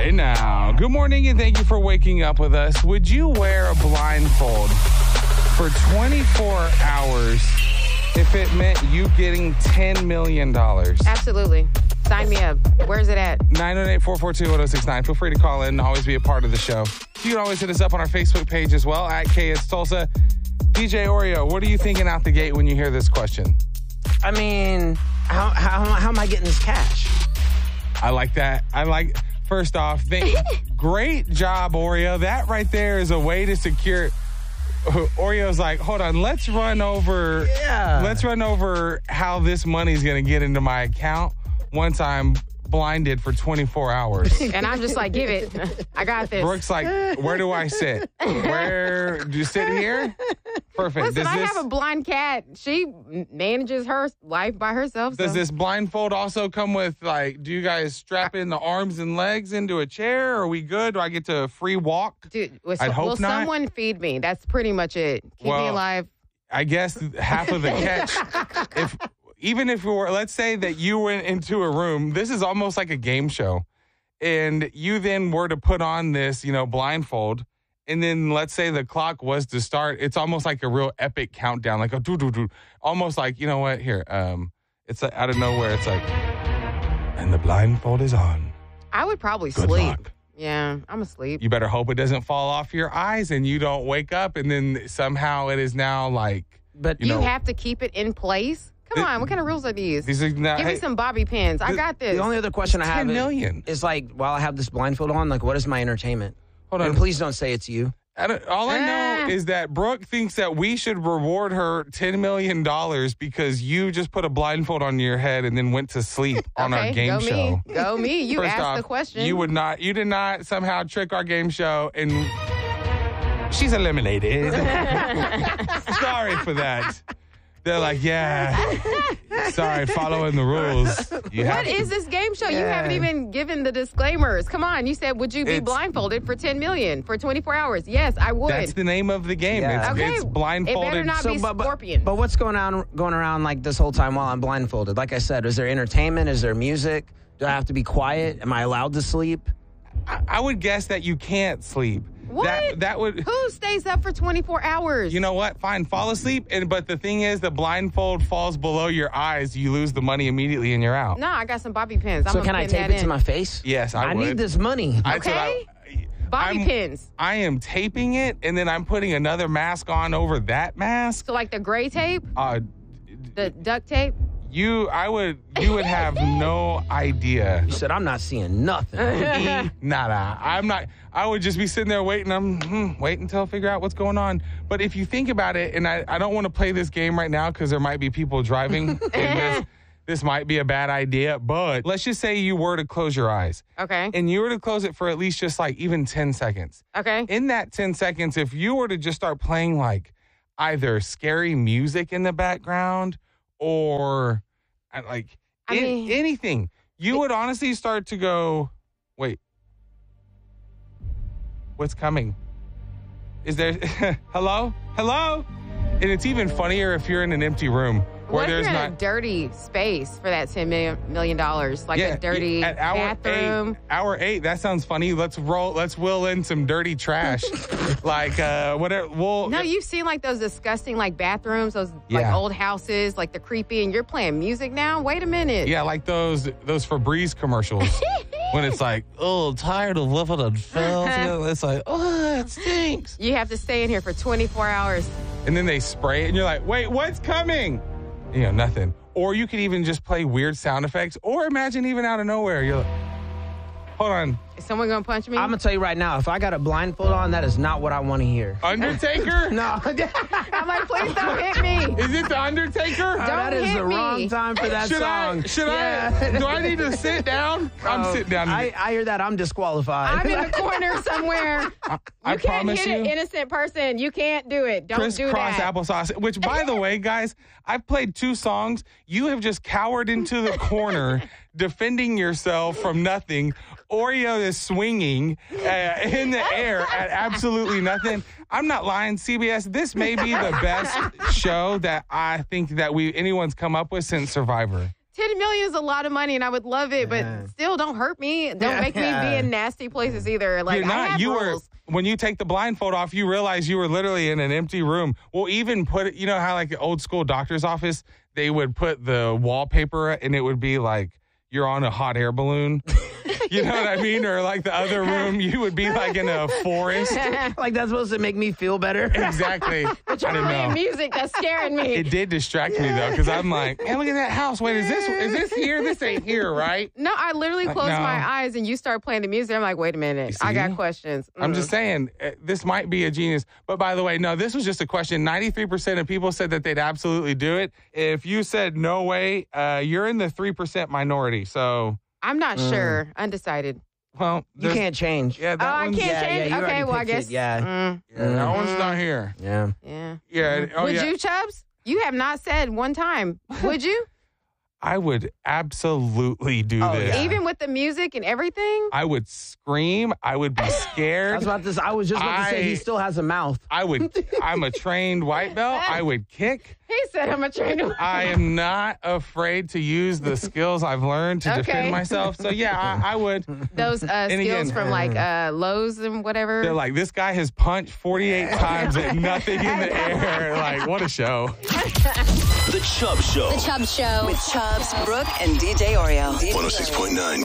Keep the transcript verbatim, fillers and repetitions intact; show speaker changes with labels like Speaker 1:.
Speaker 1: right now. Good morning and thank you for waking up with us. Would you wear a blindfold for twenty-four hours if it meant you getting ten million dollars?
Speaker 2: Absolutely. Sign me up. Where's it at?
Speaker 1: nine one eight, four four two, one oh six nine. Feel free to call in and always be a part of the show. You can always hit us up on our Facebook page as well, at K S Tulsa. D J Oreo, what are you thinking out the gate when you hear this question?
Speaker 3: I mean, how how, how am I getting this cash?
Speaker 1: I like that. I like, first off, thank, great job, Oreo. That right there is a way to secure. Oreo's like, hold on, let's run over.
Speaker 3: Yeah.
Speaker 1: Let's run over how this money's going to get into my account once I'm blinded for twenty-four hours.
Speaker 2: And I'm just like, give it. I got this.
Speaker 1: Brooke's like, where do I sit? Where do you sit here? Perfect.
Speaker 2: Listen,
Speaker 1: does
Speaker 2: I
Speaker 1: this,
Speaker 2: have a blind cat. She manages her life by herself.
Speaker 1: Does
Speaker 2: so.
Speaker 1: this blindfold also come with, like, do you guys strap in the arms and legs into a chair? Are we good? Do I get to free walk?
Speaker 2: Dude, will,
Speaker 1: I'd hope
Speaker 2: will
Speaker 1: not.
Speaker 2: someone feed me? That's pretty much it. Keep
Speaker 1: Well,
Speaker 2: me alive.
Speaker 1: I guess half of the catch, if even if we were, let's say that you went into a room, this is almost like a game show, and you then were to put on this, you know, blindfold, and then let's say the clock was to start, it's almost like a real epic countdown, like a doo-doo-doo, almost like, you know what, here, um, it's like out of nowhere, it's like, and the blindfold is on.
Speaker 2: I would probably
Speaker 1: Good
Speaker 2: sleep.
Speaker 1: luck.
Speaker 2: Yeah, I'm asleep.
Speaker 1: You better hope it doesn't fall off your eyes and you don't wake up and then somehow it is now like,
Speaker 3: But
Speaker 1: you
Speaker 2: Do you
Speaker 1: know,
Speaker 2: have to keep it in place? Come
Speaker 1: Th-
Speaker 2: on, what kind of rules are these?
Speaker 1: these are not,
Speaker 2: Give me
Speaker 1: hey,
Speaker 2: some bobby pins. I
Speaker 1: th-
Speaker 2: got this.
Speaker 3: the only other question I have
Speaker 1: ten
Speaker 3: is,
Speaker 1: million.
Speaker 3: is like, while I have this blindfold on, like, what is my entertainment?
Speaker 1: Hold on.
Speaker 3: And please don't say it's you.
Speaker 1: I don't, all I know
Speaker 2: Ah.
Speaker 1: is that Brooke thinks that we should reward her ten million dollars because you just put a blindfold on your head and then went to sleep on
Speaker 2: okay,
Speaker 1: our game
Speaker 2: go
Speaker 1: show.
Speaker 2: me. Go me. You
Speaker 1: First
Speaker 2: asked
Speaker 1: off,
Speaker 2: the question.
Speaker 1: You would not, you did not somehow trick our game show and she's eliminated. Sorry for that. They're like, yeah, sorry, following the rules. You have
Speaker 2: What
Speaker 1: to-
Speaker 2: is this game show? You
Speaker 3: Yeah.
Speaker 2: haven't even given the disclaimers. Come on. You said, would you be
Speaker 1: It's-
Speaker 2: blindfolded for ten million for twenty-four hours? Yes, I would.
Speaker 1: That's the name of the game.
Speaker 3: Yeah.
Speaker 1: It's,
Speaker 2: Okay.
Speaker 1: it's blindfolded.
Speaker 2: It better not be
Speaker 3: but,
Speaker 2: Scorpion.
Speaker 3: but what's going on going around like this whole time while I'm blindfolded? Like I said, is there entertainment? Is there music? Do I have to be quiet? Am I allowed to sleep?
Speaker 1: I, I would guess that you can't sleep.
Speaker 2: What?
Speaker 1: That, that would.
Speaker 2: Who stays up for twenty-four hours?
Speaker 1: You know what? Fine, fall asleep. And but the thing is, the blindfold falls below your eyes. You lose the money immediately, and you're out.
Speaker 2: No, I got some bobby pins. I'm
Speaker 3: So
Speaker 2: gonna
Speaker 3: can I
Speaker 2: pin
Speaker 3: tape
Speaker 2: that
Speaker 3: it to
Speaker 2: in.
Speaker 3: my face?
Speaker 1: Yes, I,
Speaker 3: I
Speaker 1: would.
Speaker 3: need this money.
Speaker 1: I said
Speaker 2: Okay.
Speaker 1: I-
Speaker 2: Bobby
Speaker 1: I'm-
Speaker 2: pins.
Speaker 1: I am taping it, and then I'm putting another mask on over that mask.
Speaker 2: So like the gray tape,
Speaker 1: Uh,
Speaker 2: the duct tape.
Speaker 1: you, I would, you would have no idea.
Speaker 3: You said I'm not seeing nothing.
Speaker 1: E, nada. I'm not. I would just be sitting there waiting. I'm hmm, waiting until I figure out what's going on. But if you think about it, and I, I don't want to play this game right now because there might be people driving. and this, this might be a bad idea. But let's just say you were to close your eyes.
Speaker 2: Okay.
Speaker 1: And you were to close it for at least just like even ten seconds.
Speaker 2: Okay.
Speaker 1: In that ten seconds, if you were to just start playing like either scary music in the background or uh, like
Speaker 2: I
Speaker 1: an-
Speaker 2: mean-
Speaker 1: anything, you would honestly start to go, wait, what's coming? Is there, hello? Hello? And it's even funnier if you're in an empty room where
Speaker 2: What if
Speaker 1: there's
Speaker 2: you're in
Speaker 1: not.
Speaker 2: a dirty space for that ten million dollars? Like a dirty
Speaker 1: at hour
Speaker 2: bathroom?
Speaker 1: eight, hour eight, that sounds funny. Let's roll. Let's will in some dirty trash, like uh, whatever. We'll,
Speaker 2: No, you've seen like those disgusting like bathrooms, those like
Speaker 1: Yeah.
Speaker 2: old houses, like the creepy, and you're playing music now? Wait a minute.
Speaker 1: yeah, like those those Febreze commercials when it's like, oh, tired of living in filth. It's like, oh, it stinks.
Speaker 2: You have to stay in here for twenty-four hours.
Speaker 1: And then they spray it, and you're like, wait, what's coming? You know, nothing. Or you could even just play weird sound effects. Or imagine even out of nowhere, you're like, hold on.
Speaker 2: Is someone going to punch me?
Speaker 3: I'm going to tell you right now, if I got a blindfold on, that is not what I want to hear.
Speaker 1: Undertaker?
Speaker 3: No.
Speaker 2: I'm like, please don't hit me.
Speaker 1: Is it the Undertaker?
Speaker 3: that is
Speaker 2: hit
Speaker 3: the
Speaker 2: me.
Speaker 3: wrong time for that
Speaker 1: Should
Speaker 3: song.
Speaker 1: I? Should
Speaker 3: Yeah.
Speaker 1: I? Do I need to sit down? I'm
Speaker 3: Oh,
Speaker 1: sitting down.
Speaker 3: I, I hear that. I'm disqualified.
Speaker 2: I'm in the corner somewhere.
Speaker 1: I,
Speaker 2: You
Speaker 1: I
Speaker 2: can't
Speaker 1: promise
Speaker 2: hit
Speaker 1: you.
Speaker 2: an innocent person. You can't do it. Don't do
Speaker 1: Crisscross
Speaker 2: that.
Speaker 1: applesauce. Which, by the way, guys, I've played two songs. You have just cowered into the corner, defending yourself from nothing. Oreo is swinging uh, in the air at absolutely nothing. I'm not lying, C B S. This may be the best show that I think that we anyone's come up with since Survivor.
Speaker 2: ten million is a lot of money, and I would love it,
Speaker 3: Yeah.
Speaker 2: but still, don't hurt me. Don't
Speaker 3: Yeah.
Speaker 2: make me be in nasty places either. Like,
Speaker 1: You're
Speaker 2: I
Speaker 1: not.
Speaker 2: have
Speaker 1: You
Speaker 2: rules.
Speaker 1: were when you take the blindfold off, you realize you were literally in an empty room. We'll even put it. You know how like the old school doctor's office, they would put the wallpaper and it would be like you're on a hot air balloon. You know what I mean? Or like the other room, you would be like in a forest.
Speaker 3: Like that's supposed to make me feel better.
Speaker 1: Exactly.
Speaker 2: But
Speaker 1: I
Speaker 2: you're
Speaker 1: don't
Speaker 2: playing
Speaker 1: know.
Speaker 2: music that's scaring me.
Speaker 1: It did distract me though, because I'm like, man, look at that house. Wait, is this is this here? This ain't here, right?
Speaker 2: No, I literally
Speaker 1: Uh,
Speaker 2: close
Speaker 1: no.
Speaker 2: my eyes and you start playing the music. I'm like, wait a minute.
Speaker 1: You
Speaker 2: I got
Speaker 1: see?
Speaker 2: questions.
Speaker 1: I'm
Speaker 2: Mm.
Speaker 1: just saying, uh, this might be a genius. But by the way, no, this was just a question. ninety-three percent of people said that they'd absolutely do it. If you said no way, uh, you're in the three percent minority. So,
Speaker 2: I'm not
Speaker 3: Mm.
Speaker 2: sure. Undecided.
Speaker 1: well,
Speaker 3: You
Speaker 1: there's-
Speaker 3: can't change.
Speaker 1: Yeah,
Speaker 2: Oh,
Speaker 1: that
Speaker 2: I
Speaker 1: one's,
Speaker 2: can't
Speaker 3: yeah, yeah,
Speaker 2: change.
Speaker 3: you
Speaker 2: okay,
Speaker 3: already
Speaker 2: well, I
Speaker 3: picked it,
Speaker 2: guess.
Speaker 3: yeah.
Speaker 2: Mm,
Speaker 1: yeah, that one's not here.
Speaker 3: Yeah.
Speaker 2: yeah.
Speaker 1: Yeah. Oh,
Speaker 2: Would
Speaker 1: yeah.
Speaker 2: you, Chubbs? You have not said one time. Would you?
Speaker 1: I would absolutely do
Speaker 3: Oh,
Speaker 1: this.
Speaker 3: yeah.
Speaker 2: Even with the music and everything?
Speaker 1: I would scream. I would be
Speaker 3: I
Speaker 1: scared.
Speaker 3: was about to. I was just about to say
Speaker 1: I-
Speaker 3: he still has a mouth.
Speaker 1: I would. I'm a trained white belt. I would kick.
Speaker 2: He said I'm a trainer.
Speaker 1: I am not afraid to use the skills I've learned to
Speaker 2: Okay.
Speaker 1: defend myself. So yeah, I, I would.
Speaker 2: Those uh,
Speaker 1: And
Speaker 2: skills
Speaker 1: again-
Speaker 2: from like uh, Lowe's and whatever.
Speaker 1: They're like, this guy has punched forty-eight times at nothing in the air. Like, what a show.
Speaker 4: The Chubb Show.
Speaker 5: The Chubb Show.
Speaker 6: With Chubbs, Brooke, and D J Oreo.
Speaker 4: one oh six point nine